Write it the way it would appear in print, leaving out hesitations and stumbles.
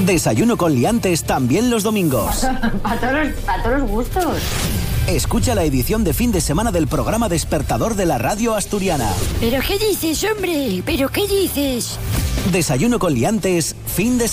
Desayuno con liantes también los domingos. Para todos los gustos. Escucha la edición de fin de semana del programa Despertador de la radio asturiana. ¿Pero qué dices, hombre? ¿Pero qué dices? Desayuno con liantes, fin de